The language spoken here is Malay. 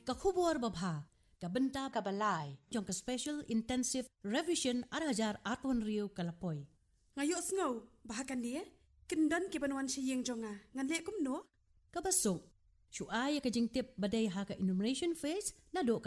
Kakubor babha, kabenta kabalay, jong ka special intensive revision arajar aton riu kalapoy. Ngayos ngaw, bahakan niya, kindan kipanuan siya yung jonga, nganle kum no? Kabasok, syuaya ka jing tip baday ha ka enumeration phase na do